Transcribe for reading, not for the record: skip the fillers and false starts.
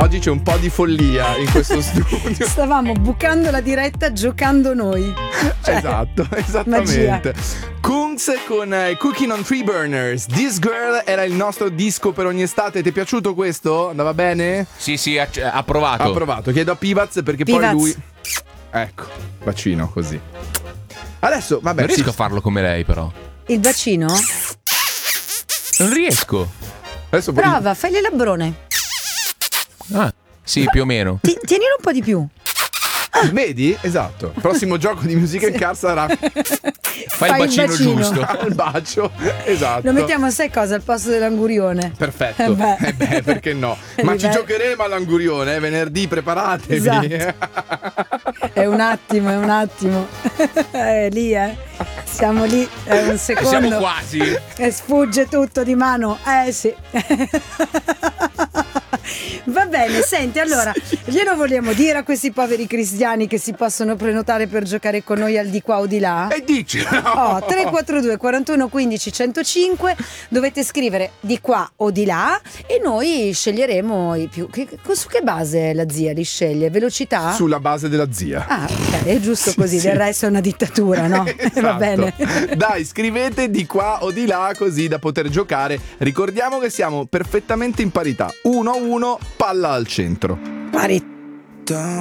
Oggi c'è un po' di follia in questo studio. Stavamo bucando la diretta giocando noi. Esatto, esattamente. Kungs con Cooking on Three Burners. This Girl era il nostro disco per ogni estate. Ti è piaciuto questo? Andava bene? Sì, ha provato. Ha provato. Chiedo a Pivaz perché poi lui... Ecco, bacino così. Adesso, vabbè. Non riesco a farlo come lei, però. Il bacino? Non riesco. Adesso Prova, fai l'elabrone. Ah, sì, più o meno. Tienilo un po' di più. Vedi? Esatto. Il prossimo gioco di Music and Car sarà Fai il bacino giusto. il bacio. Esatto. Lo mettiamo, sai cosa, al posto dell'angurione. Perfetto. Beh, perché no? Ma ci giocheremo all'angurione, venerdì, preparatevi. Esatto. È un attimo. Lì, siamo lì, è un secondo. Siamo quasi. E sfugge tutto di mano. Sì. Va bene, senti, allora glielo vogliamo dire a questi poveri cristiani che si possono prenotare per giocare con noi al di qua o di là? E dici 342 41 15 105. Dovete scrivere di qua o di là e noi sceglieremo i più. Su che base la zia li sceglie? Velocità? Sulla base della zia. Ok, è giusto così, sì. Del resto è una dittatura, no? Esatto. Va bene. Dai, scrivete di qua o di là così da poter giocare. Ricordiamo che siamo perfettamente in parità. 1-1, palla al centro. Parità.